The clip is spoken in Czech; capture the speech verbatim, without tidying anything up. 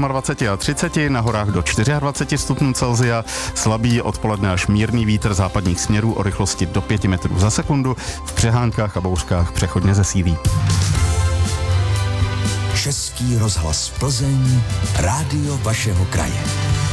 dvacet sedm a třicet, na horách do dvacet čtyři stupňů Celsia, slabý odpoledne až mírný vítr západních směrů o rychlosti do pět metrů za sekundu, v přehánkách a bouřkách přechodně zesílí. Český rozhlas Plzeň, rádio vašeho kraje.